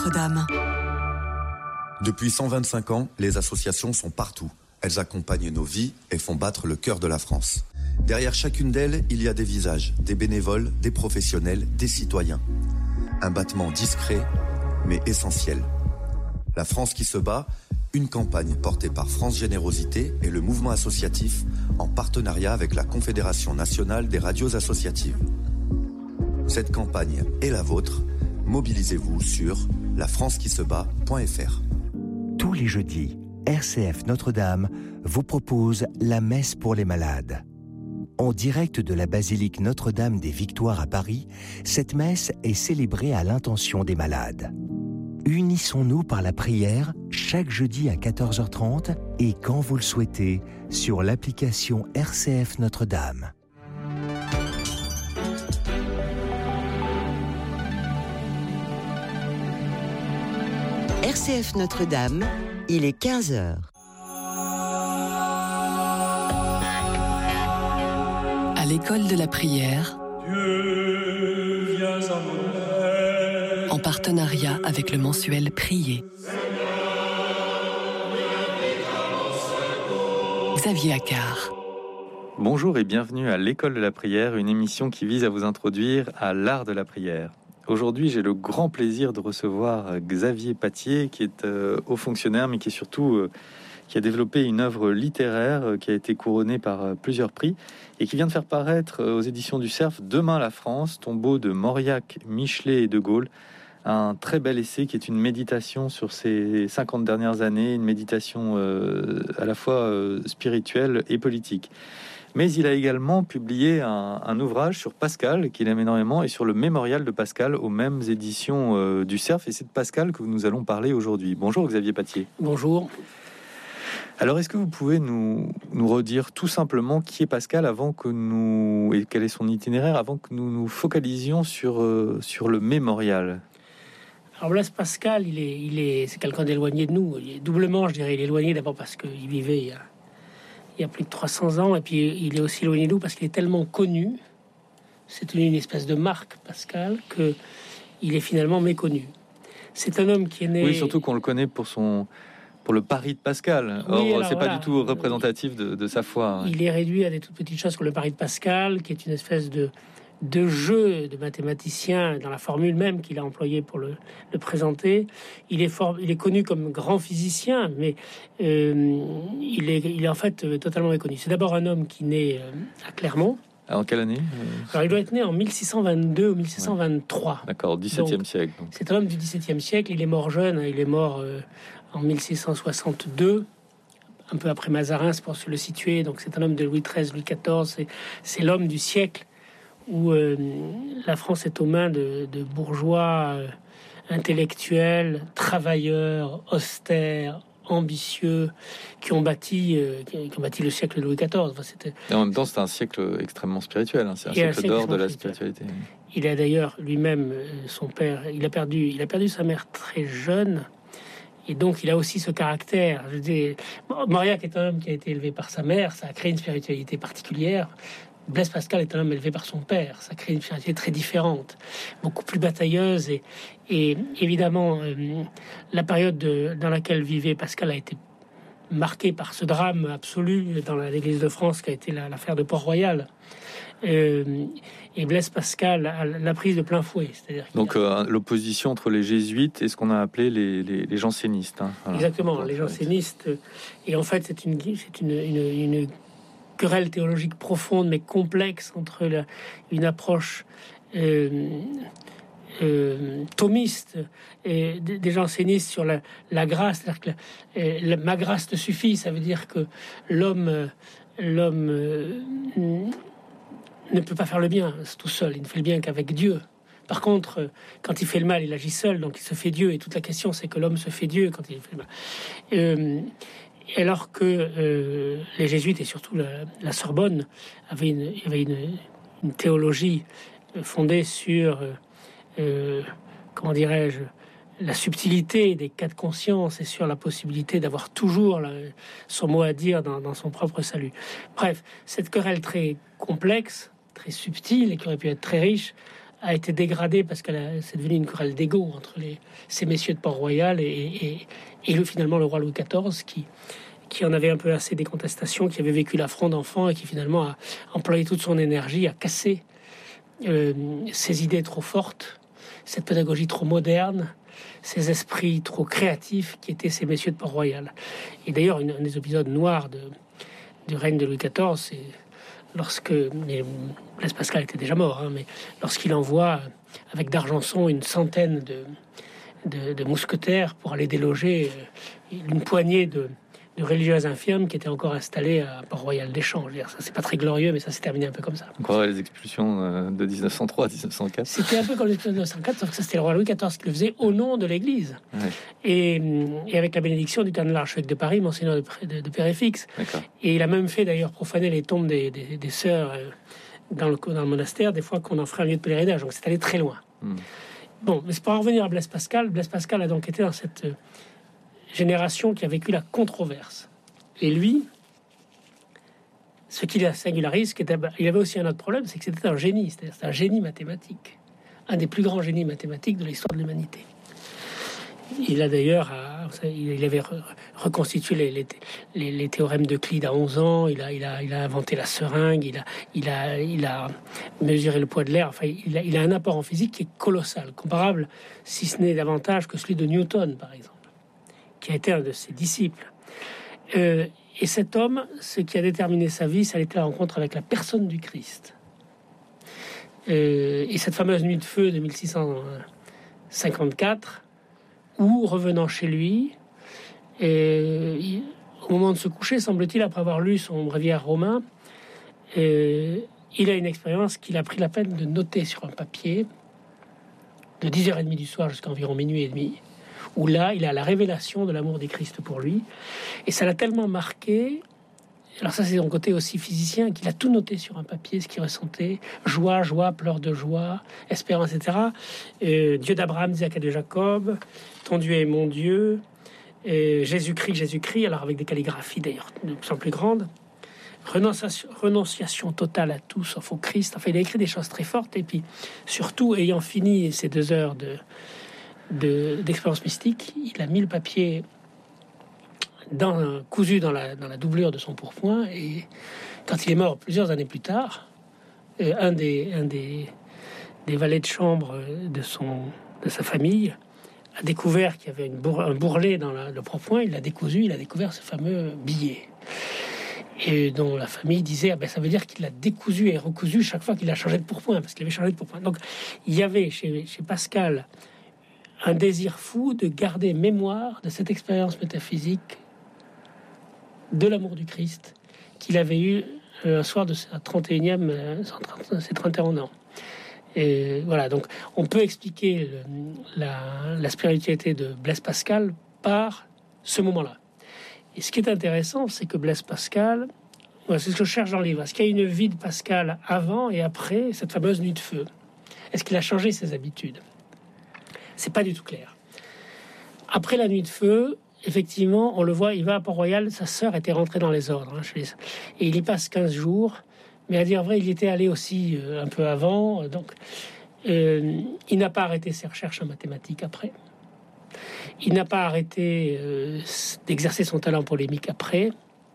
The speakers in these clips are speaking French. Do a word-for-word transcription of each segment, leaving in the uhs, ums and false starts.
Notre-Dame. Depuis cent vingt-cinq ans, les associations sont partout. Elles accompagnent nos vies et font battre le cœur de la France. Derrière chacune d'elles, il y a des visages, des bénévoles, des professionnels, des citoyens. Un battement discret, mais essentiel. La France qui se bat, une campagne portée par France Générosité et le mouvement associatif en partenariat avec la Confédération nationale des radios associatives. Cette campagne est la vôtre. Mobilisez-vous sur la france qui se bat point f r. Tous les jeudis, R C F Notre-Dame vous propose la messe pour les malades. En direct de la basilique Notre-Dame des Victoires à Paris, cette messe est célébrée à l'intention des malades. Unissons-nous par la prière chaque jeudi à quatorze heures trente et quand vous le souhaitez sur l'application R C F Notre-Dame. R C F Notre-Dame, il est quinze heures. À l'école de la prière, Dieu, viens à mon aide. En partenariat avec le mensuel Prier. Xavier Accard. Bonjour et bienvenue à l'école de la prière, une émission qui vise à vous introduire à l'art de la prière. Aujourd'hui, j'ai le grand plaisir de recevoir Xavier Patier, qui est euh, haut fonctionnaire, mais qui est surtout euh, qui a développé une œuvre littéraire euh, qui a été couronnée par euh, plusieurs prix et qui vient de faire paraître euh, aux éditions du Cerf Demain la France, tombeau de Mauriac, Michelet et De Gaulle. Un très bel essai qui est une méditation sur ces cinquante dernières années, une méditation euh, à la fois euh, spirituelle et politique. Mais il a également publié un, un ouvrage sur Pascal, qu'il aime énormément, et sur le mémorial de Pascal aux mêmes éditions euh, du Cerf. Et c'est de Pascal que nous allons parler aujourd'hui. Bonjour Xavier Patier. Bonjour. Alors, est-ce que vous pouvez nous, nous redire tout simplement qui est Pascal avant que nous... et quel est son itinéraire, avant que nous nous focalisions sur, euh, sur le mémorial ? Alors Blaise Pascal, il est, il est, c'est quelqu'un d'éloigné de nous. Il est doublement, je dirais, il est éloigné d'abord parce qu'il vivait il y a... il y a plus de trois cents ans, et puis il est aussi éloigné de nous parce qu'il est tellement connu, c'est une espèce de marque, Pascal, qu'il est finalement méconnu. C'est un homme qui est né... Oui, surtout qu'on le connaît pour, son, pour le pari de Pascal. Or, oui, alors, c'est voilà, pas du tout représentatif de, de sa foi. Il est réduit à des toutes petites choses comme le pari de Pascal, qui est une espèce de, de jeu de mathématicien dans la formule même qu'il a employée pour le, le présenter. Il est, fort, il est connu comme grand physicien, mais euh, il, est, il est en fait euh, totalement méconnu. C'est d'abord un homme qui naît euh, à Clermont. En quelle année euh... Alors il doit être né en mille six cent vingt-deux ou mille six cent vingt-trois. Ouais. D'accord, au dix-septième siècle. Donc. C'est un homme du dix-septième siècle. Il est mort jeune. Il est mort euh, en mille six cent soixante-deux. Un peu après Mazarin, c'est pour se le situer. Donc c'est un homme de Louis treize, Louis quatorze. C'est, c'est l'homme du siècle où euh, la France est aux mains de, de bourgeois euh, intellectuels, travailleurs, austères, ambitieux, qui ont bâti, euh, qui, qui ont bâti le siècle de Louis quatorze. Enfin, c'était... Et en même temps, c'est un siècle extrêmement spirituel. Hein. C'est un siècle, un siècle d'or de la spiritualité. Il a d'ailleurs lui-même, euh, son père, il a perdu, il a perdu sa mère très jeune. Et donc, il a aussi ce caractère. Je dis, Mauriac est un homme qui a été élevé par sa mère. Ça a créé une spiritualité particulière. Blaise Pascal est un homme élevé par son père. Ça crée une spiritualité très différente, beaucoup plus batailleuse. Et, et évidemment, euh, la période de, dans laquelle vivait Pascal a été marquée par ce drame absolu dans la, l'Église de France qui a été la, l'affaire de Port-Royal. Euh, et Blaise Pascal a, l'a prise de plein fouet. C'est-à-dire Donc a... euh, l'opposition entre les jésuites et ce qu'on a appelé les, les, les jansénistes. Hein. Voilà. Exactement, les jansénistes. Et en fait, c'est une... C'est une, une, une querelle théologique profonde mais complexe entre la, une approche euh, euh, thomiste et des, des jansénistes sur la, la grâce, c'est-à-dire que la, la, ma grâce te suffit, ça veut dire que l'homme, l'homme euh, ne peut pas faire le bien tout seul, il ne fait le bien qu'avec Dieu. Par contre, quand il fait le mal, il agit seul, donc il se fait Dieu, et toute la question c'est que l'homme se fait Dieu quand il fait le mal. Euh, Alors que euh, les jésuites et surtout la, la Sorbonne avaient une, avaient une, une théologie fondée sur, euh, comment dirais-je, la subtilité des cas de conscience et sur la possibilité d'avoir toujours la, son mot à dire dans, dans son propre salut. Bref, cette querelle très complexe, très subtile et qui aurait pu être très riche, a été dégradée parce que c'est devenu une querelle d'ego entre les, ces messieurs de Port-Royal et, et, et le, finalement le roi Louis quatorze qui, qui en avait un peu assez des contestations, qui avait vécu la fronde d'enfant et qui finalement a employé toute son énergie à casser euh, ces idées trop fortes, cette pédagogie trop moderne, ces esprits trop créatifs qui étaient ces messieurs de Port-Royal. Et d'ailleurs, une, un des épisodes noirs de, du règne de Louis quatorze, c'est lorsque, mais Blaise Pascal était déjà mort, hein, mais lorsqu'il envoie avec d'Argenson une centaine de, de, de mousquetaires pour aller déloger une poignée de, de religieuses infirmes qui étaient encore installées à Port-Royal des Champs. Ça, c'est pas très glorieux, mais ça s'est terminé un peu comme ça. On croirait les expulsions de dix-neuf cent trois, dix-neuf cent quatre. C'était un peu comme les expulsions de dix-neuf cent quatre, sauf que ça, c'était le roi Louis quatorze qui le faisait au nom de l'Église. Ouais. Et, et avec la bénédiction du cardinal archevêque de Paris, Monseigneur de, de, de Péréfixe. Et il a même fait d'ailleurs profaner les tombes des, des, des sœurs dans le, dans le monastère, des fois qu'on en ferait un lieu de pèlerinage. Donc c'est allé très loin. Hmm. Bon, mais c'est pour en revenir à Blaise Pascal. Blaise Pascal a donc été dans cette génération qui a vécu la controverse. Et lui, ce qui la singularise, il avait aussi un autre problème, c'est que c'était un génie, c'est-à-dire c'est un génie mathématique, un des plus grands génies mathématiques de l'histoire de l'humanité. Il a d'ailleurs, il avait reconstitué les, les, les, les théorèmes d'Euclide à onze ans, il a, il, a, il a inventé la seringue, il a, il a, il a mesuré le poids de l'air, enfin, il a, il a un apport en physique qui est colossal, comparable, si ce n'est davantage que celui de Newton, par exemple, qui a été un de ses disciples. Euh, et cet homme, ce qui a déterminé sa vie, ça a été la rencontre avec la personne du Christ. Euh, et cette fameuse nuit de feu de mille six cent cinquante-quatre, où, revenant chez lui, euh, il, au moment de se coucher, semble-t-il, après avoir lu son bréviaire romain, euh, il a une expérience qu'il a pris la peine de noter sur un papier de dix heures trente du soir jusqu'à environ minuit et demi, où là, il a la révélation de l'amour du Christ pour lui. Et ça l'a tellement marqué, alors ça c'est son côté aussi physicien, qu'il a tout noté sur un papier, ce qu'il ressentait, joie, joie, pleurs de joie, espérance, et cetera. Euh, Dieu d'Abraham, d'Isaac et de Jacob, ton Dieu est mon Dieu, euh, Jésus-Christ, Jésus-Christ, alors avec des calligraphies d'ailleurs de plus en plus grandes, renonciation, renonciation totale à tout sauf au Christ. Enfin, il a écrit des choses très fortes, et puis surtout, ayant fini ces deux heures de... De, d'expérience mystique, il a mis le papier dans, cousu dans la, dans la doublure de son pourpoint, et quand il est mort plusieurs années plus tard, euh, un, des, un des, des valets de chambre de, son, de sa famille a découvert qu'il y avait une bour, un bourrelet dans la, le pourpoint, il l'a décousu, il a découvert ce fameux billet, et dont la famille disait ah ben, ça veut dire qu'il l'a décousu et recousu chaque fois qu'il a changé de pourpoint, parce qu'il avait changé de pourpoint. Donc il y avait chez, chez Pascal un désir fou de garder mémoire de cette expérience métaphysique de l'amour du Christ qu'il avait eu un soir de sa trente et unième, ses trente et un ans. Et voilà, donc on peut expliquer le, la, la spiritualité de Blaise Pascal par ce moment-là. Et ce qui est intéressant, c'est que Blaise Pascal, voilà, c'est ce que je cherche dans le livre. Est-ce qu'il y a une vie de Pascal avant et après cette fameuse nuit de feu? Est-ce qu'il a changé ses habitudes? C'est pas du tout clair. Après la nuit de feu, effectivement, on le voit, il va à Port-Royal, sa sœur était rentrée dans les ordres, hein, chez les... et il y passe quinze jours, mais à dire vrai, il y était allé aussi euh, un peu avant, donc euh, il n'a pas arrêté ses recherches en mathématiques après. Il n'a pas arrêté euh, d'exercer son talent polémique après.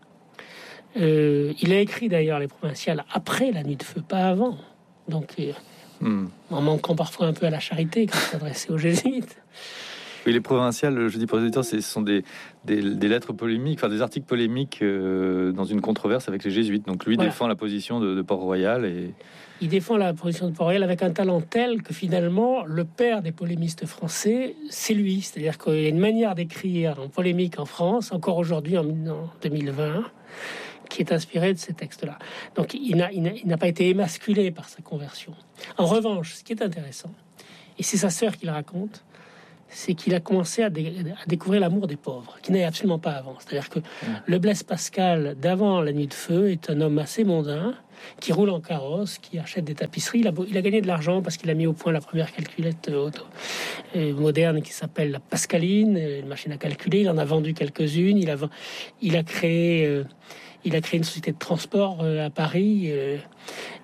Euh, il a écrit d'ailleurs les Provinciales après la nuit de feu, pas avant. Donc... Euh, Hmm. en manquant parfois un peu à la charité quand il s'adressait aux jésuites. Oui, les Provinciales, je dis pour les auditeurs, ce sont des, des, des lettres polémiques, enfin des articles polémiques euh, dans une controverse avec les jésuites. Donc lui voilà. défend la position de, de Port-Royal. Et... Il défend la position de Port-Royal avec un talent tel que finalement, le père des polémistes français, c'est lui. C'est-à-dire qu'il y a une manière d'écrire en polémique en France, encore aujourd'hui en deux mille vingt, qui est inspiré de ces textes-là. Donc il n'a, il, n'a, il n'a pas été émasculé par sa conversion. En revanche, ce qui est intéressant, et c'est sa sœur qui le raconte, c'est qu'il a commencé à, dé, à découvrir l'amour des pauvres, qui n'avait absolument pas avant. C'est-à-dire que mmh. le Blaise Pascal d'avant la nuit de feu est un homme assez mondain, qui roule en carrosse, qui achète des tapisseries. Il a, il a gagné de l'argent parce qu'il a mis au point la première calculette auto, euh, moderne qui s'appelle la Pascaline, une machine à calculer. Il en a vendu quelques-unes. Il a, il a créé... Euh, Il a créé une société de transport euh, à Paris. Euh,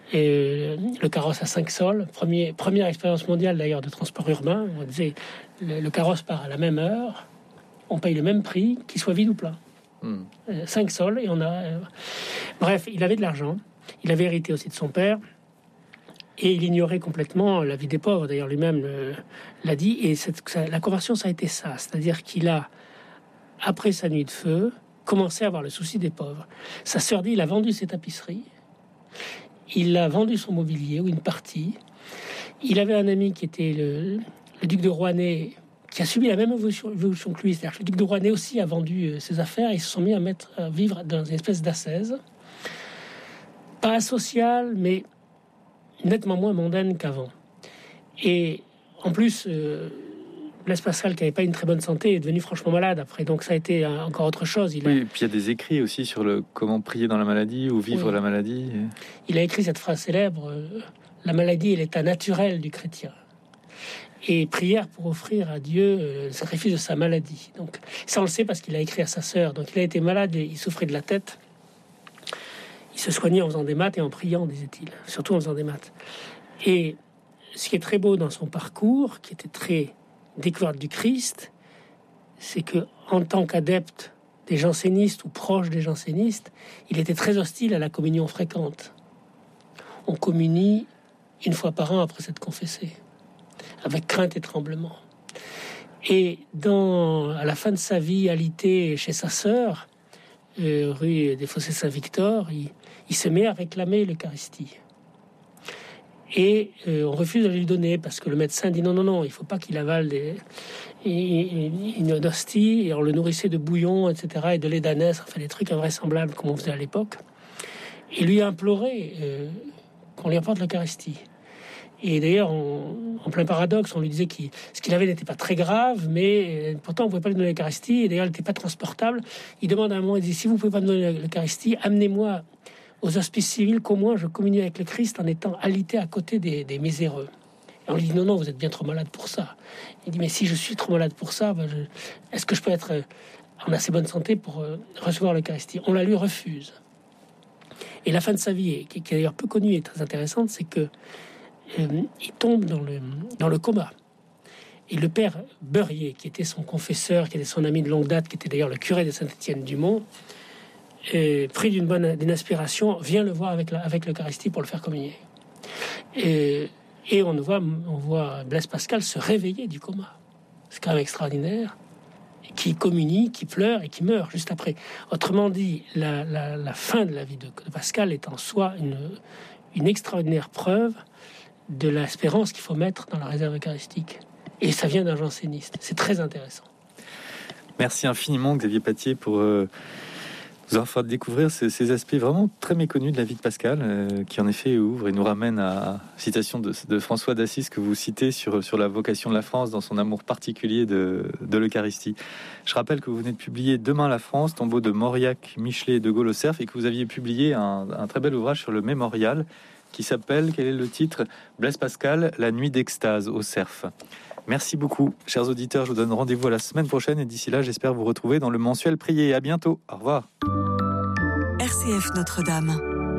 Et le carrosse à cinq sols, premier, première expérience mondiale d'ailleurs de transport urbain. On disait le, le carrosse part à la même heure, on paye le même prix, qu'il soit vide ou plein. Mmh. Euh, cinq sols et on a. Euh... Bref, il avait de l'argent, il avait hérité aussi de son père et il ignorait complètement la vie des pauvres. D'ailleurs, lui-même euh, l'a dit. Et cette, ça, la conversion, ça a été ça, c'est-à-dire qu'il a, après sa nuit de feu, commencé à avoir le souci des pauvres. Sa sœur dit, il a vendu ses tapisseries, il a vendu son mobilier ou une partie. Il avait un ami qui était le, le duc de Rouennais, qui a subi la même évolution, évolution que lui. C'est-à-dire que le duc de Rouennais aussi a vendu euh, ses affaires et ils se sont mis à, mettre, à vivre dans une espèce d'ascèse. Pas asociale, mais nettement moins mondaine qu'avant. Et en plus, euh, Blaise Pascal, qui n'avait pas une très bonne santé, est devenu franchement malade après. Donc ça a été encore autre chose. Il a... Oui, et puis il y a des écrits aussi sur le comment prier dans la maladie ou vivre oui. la maladie. Et... Il a écrit cette phrase célèbre, euh, « La maladie est l'état naturel du chrétien ». Et prière pour offrir à Dieu euh, le sacrifice de sa maladie. Donc ça, on le sait parce qu'il a écrit à sa sœur. Donc il a été malade, et il souffrait de la tête. Il se soignait en faisant des maths et en priant, disait-il. Surtout en faisant des maths. Et ce qui est très beau dans son parcours, qui était très découverte du Christ, c'est que en tant qu'adepte des jansénistes ou proche des jansénistes, il était très hostile à la communion fréquente. On communie une fois par an après s'être confessé, avec crainte et tremblement. Et dans, à la fin de sa vie, alité chez sa sœur, euh, rue des Fossés Saint-Victor, il, il se met à réclamer l'Eucharistie. Et euh, on refuse de lui donner parce que le médecin dit non, non, non, il ne faut pas qu'il avale des, une hostie, et on le nourrissait de bouillon, et cetera, et de lait d'ânesse, enfin des trucs invraisemblables comme on faisait à l'époque. Il lui a imploré euh, qu'on lui apporte l'Eucharistie. Et d'ailleurs, on, en plein paradoxe, on lui disait que ce qu'il avait n'était pas très grave, mais pourtant on ne pouvait pas lui donner l'Eucharistie, et d'ailleurs elle n'était pas transportable. Il demande à un moment, il dit, si vous ne pouvez pas me donner l'Eucharistie, amenez-moi aux hospices civils, qu'au moins je communie avec le Christ en étant alité à côté des, des miséreux. Et on lui dit, non, non, vous êtes bien trop malade pour ça. Il dit, mais si je suis trop malade pour ça, ben je, est-ce que je peux être en assez bonne santé pour euh, recevoir l'Eucharistie? On la lui refuse. Et la fin de sa vie, qui, qui est d'ailleurs peu connue et très intéressante, c'est que Euh, il tombe dans le, dans le coma. Et le père Beurier, qui était son confesseur, qui était son ami de longue date, qui était d'ailleurs le curé de Saint-Étienne-du-Mont, euh, pris d'une bonne d'une inspiration, vient le voir avec, la, avec l'Eucharistie pour le faire communier. Et, et on, voit, on voit Blaise Pascal se réveiller du coma. C'est quand même extraordinaire. Qui communie, qui pleure et qui meurt juste après. Autrement dit, la, la, la fin de la vie de, de Pascal est en soi une, une extraordinaire preuve de l'espérance qu'il faut mettre dans la réserve eucharistique. Et ça vient d'un janséniste. C'est très intéressant. Merci infiniment, Xavier Pathier, pour euh, nous avoir fait découvrir ces, ces aspects vraiment très méconnus de la vie de Pascal, euh, qui en effet ouvre et nous ramène à citation de, de François d'Assise que vous citez sur, sur la vocation de la France dans son amour particulier de, de l'Eucharistie. Je rappelle que vous venez de publier Demain la France, tombeau de Mauriac, Michelet et de Gaulle au Cerf, et que vous aviez publié un, un très bel ouvrage sur le mémorial qui s'appelle, quel est le titre? Blaise Pascal, la nuit d'extase au Cerf. Merci beaucoup, chers auditeurs. Je vous donne rendez-vous à la semaine prochaine et d'ici là, j'espère vous retrouver dans le mensuel Prier. À bientôt. Au revoir. R C F Notre-Dame.